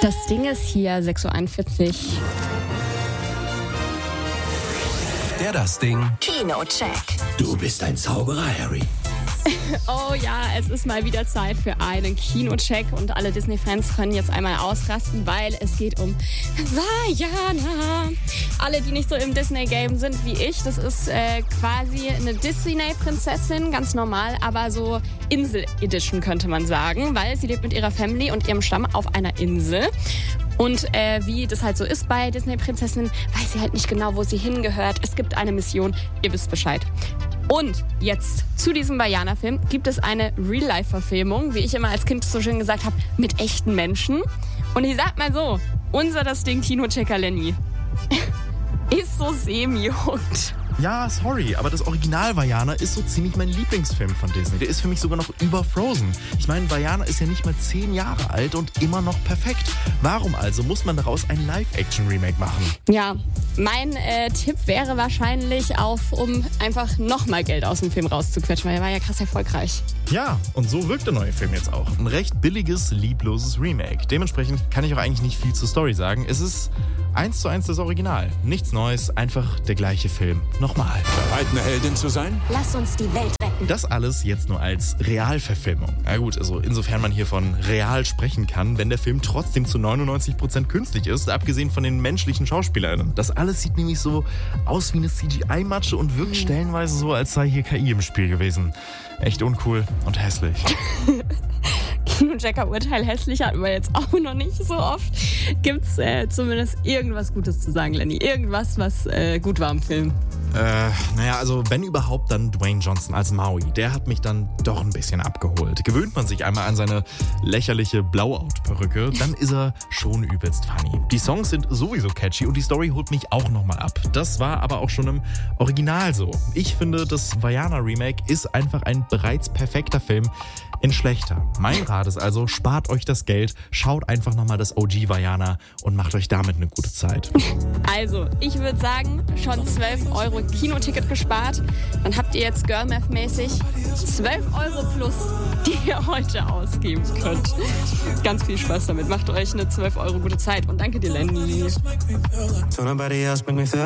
Das Ding ist hier 6.41 Uhr. Das Ding. Kinocheck. Du bist ein Zauberer, Harry. Oh ja, es ist mal wieder Zeit für einen Kinocheck und alle Disney-Fans können jetzt einmal ausrasten, weil es geht um Vajana. Alle, die nicht so im Disney-Game sind wie ich, das ist quasi eine Disney-Prinzessin, ganz normal, aber so Insel-Edition könnte man sagen, weil sie lebt mit ihrer Family und ihrem Stamm auf einer Insel. Und wie das halt so ist bei Disney-Prinzessinnen, weiß sie halt nicht genau, wo sie hingehört. Es gibt eine Mission, ihr wisst Bescheid. Und jetzt zu diesem Vajana-Film gibt es eine Real-Life-Verfilmung, wie ich immer als Kind so schön gesagt habe, mit echten Menschen. Und ich sag mal so, unser das Ding Kinochecker Lenny ist so semi-hooked. Ja, sorry, aber das Original Vajana ist so ziemlich mein Lieblingsfilm von Disney. Der ist für mich sogar noch über Frozen. Ich meine, Vajana ist ja nicht mal 10 Jahre alt und immer noch perfekt. Warum also muss man daraus ein Live-Action-Remake machen? Ja, mein Tipp wäre wahrscheinlich um einfach nochmal Geld aus dem Film rauszuquetschen, weil er war ja krass erfolgreich. Ja, und so wirkt der neue Film jetzt auch. Ein recht billiges, liebloses Remake. Dementsprechend kann ich auch eigentlich nicht viel zur Story sagen. Es ist 1:1 das Original. Nichts Neues, einfach der gleiche Film. Nochmal. Bereit, eine Heldin zu sein? Lass uns die Welt retten. Das alles jetzt nur als Realverfilmung. Na gut, also insofern man hier von real sprechen kann, wenn der Film trotzdem zu 99% künstlich ist, abgesehen von den menschlichen SchauspielerInnen. Das alles sieht nämlich so aus wie eine CGI-Matsche und wirkt stellenweise so, als sei hier KI im Spiel gewesen. Echt uncool und hässlich. Kinochecker-Urteil hässlich hatten wir jetzt auch noch nicht so oft. Gibt's zumindest irgendwas Gutes zu sagen, Lenny? Irgendwas, was gut war im Film? Naja, also wenn überhaupt, dann Dwayne Johnson als Maui. Der hat mich dann doch ein bisschen abgeholt. Gewöhnt man sich einmal an seine lächerliche Blowout-Perücke, dann ist er schon übelst funny. Die Songs sind sowieso catchy und die Story holt mich auch nochmal ab. Das war aber auch schon im Original so. Ich finde, das Vajana-Remake ist einfach ein bereits perfekter Film in schlechter. Mein Rat ist also, spart euch das Geld, schaut einfach nochmal das OG Vajana und macht euch damit eine gute Zeit. Also, ich würde sagen, schon 12 € Kinoticket gespart. Dann habt ihr jetzt Girl-Math-mäßig 12 € plus, die ihr heute ausgeben könnt. Ganz viel Spaß damit. Macht euch eine 12 € gute Zeit. Und danke dir, Lenny.